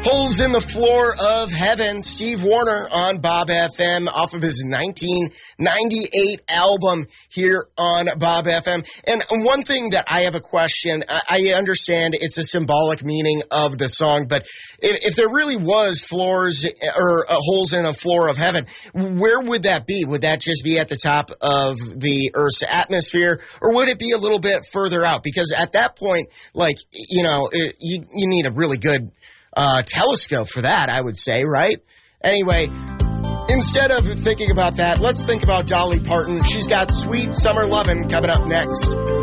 Holes in the Floor of Heaven, Steve Wariner on Bob FM off of his 1998 album here on Bob FM. And one thing that I have a question, I understand it's a symbolic meaning of the song, but if there really was floors or holes in a floor of heaven, where would that be? Would that just be at the top of the Earth's atmosphere, or would it be a little bit further out? Because at that point, like, you need a really good telescope for that, I would say, right? Anyway, instead of thinking about that, let's think about Dolly Parton. She's got Sweet Summer Lovin' coming up next.